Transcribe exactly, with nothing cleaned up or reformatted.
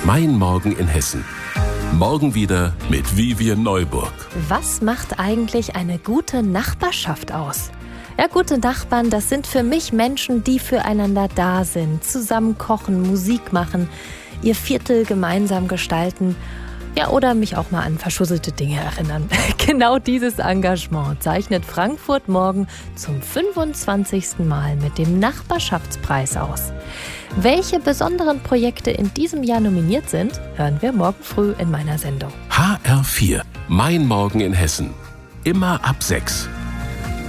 Mein Morgen in Hessen. Morgen wieder mit Vivian Neuburg. Was macht eigentlich eine gute Nachbarschaft aus? Ja, gute Nachbarn, das sind für mich Menschen, die füreinander da sind, zusammen kochen, Musik machen, ihr Viertel gemeinsam gestalten. Ja, oder mich auch mal an verschusselte Dinge erinnern. Genau dieses Engagement zeichnet Frankfurt morgen zum fünfundzwanzigsten Mal mit dem Nachbarschaftspreis aus. Welche besonderen Projekte in diesem Jahr nominiert sind, hören wir morgen früh in meiner Sendung. H R vier. Mein Morgen in Hessen. Immer ab sechs.